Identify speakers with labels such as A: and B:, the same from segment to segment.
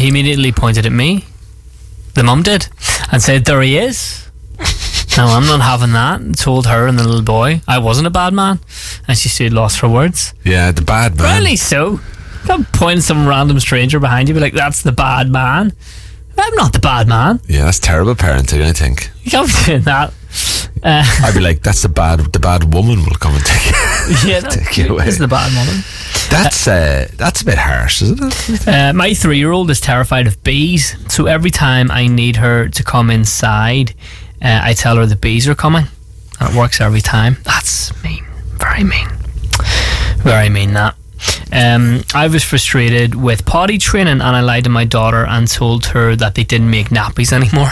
A: he immediately pointed at me, the mum did, and said, there he is. No, I'm not having that. And told her and the little boy I wasn't a bad man, and she stood lost for words.
B: Yeah, the bad man.
A: Really so. Don't point some random stranger behind you be like, that's the bad man. I'm not the bad man.
B: Yeah, that's terrible parenting, I think.
A: You can't be doing that.
B: I'd be like, that's the bad woman will come and take you,
A: Yeah,
B: take you away.
A: This is the bad woman.
B: That's a bit harsh, isn't it?
A: My 3-year-old is terrified of bees, so every time I need her to come inside, I tell her the bees are coming, and it works every time. That's mean. Very mean. Very mean, that. I was frustrated with potty training, and I lied to my daughter and told her that they didn't make nappies anymore.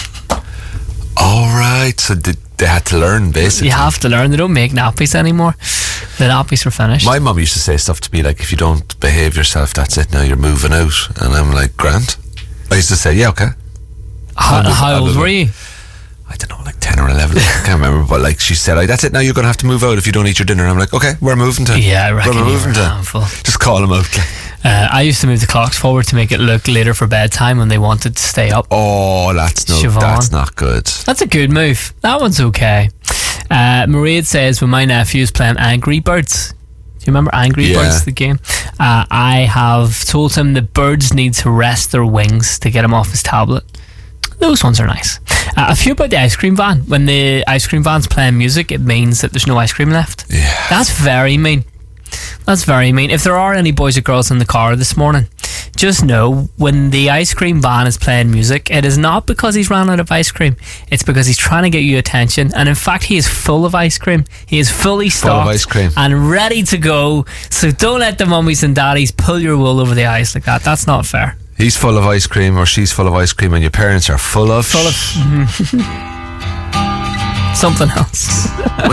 B: Alright, so they had to learn, basically.
A: You have to learn. They don't make nappies anymore. The nappies are finished.
B: My mum used to say stuff to me like, if you don't behave yourself, that's it, now you're moving out. And I'm like, Grant? I used to say, yeah, okay.
A: How old were you?
B: I don't know, like 10 or 11. I can't remember, but like she said, that's it, now you're going to have to move out if you don't eat your dinner. And I'm like, okay, we're moving to.
A: Yeah, I reckon
B: we're
A: you
B: moving
A: were
B: to.
A: a handful.
B: Just call them out.
A: I used to move the clocks forward to make it look later for bedtime when they wanted to stay up.
B: Oh, that's not good.
A: That's a good move. That one's okay. Maria says, when my nephew is playing Angry Birds, do you remember Angry Birds, the game? I have told him the birds need to rest their wings to get him off his tablet. Those ones are nice. A few about the ice cream van. When the ice cream van's playing music, it means that there's no ice cream left.
B: Yeah.
A: That's very mean. That's very mean. If there are any boys or girls in the car this morning, just know when the ice cream van is playing music, it is not because he's ran out of ice cream. It's because he's trying to get you attention. And in fact, he is full of ice cream. He is fully stocked,
B: full of ice cream,
A: and ready to go. So don't let the mummies and daddies pull your wool over the eyes like that. That's not fair.
B: He's full of ice cream or she's full of ice cream, and your parents are full of
A: something else.